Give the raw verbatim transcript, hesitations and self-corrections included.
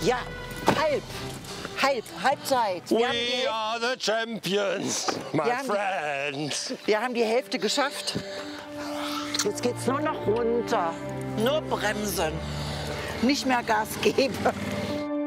Ja, halb. Halb, Halbzeit. Wir We haben die, are the champions, my Wir haben die- friends. wir haben die Hälfte geschafft. Jetzt geht's nur noch runter. Nur bremsen. Nicht mehr Gas geben.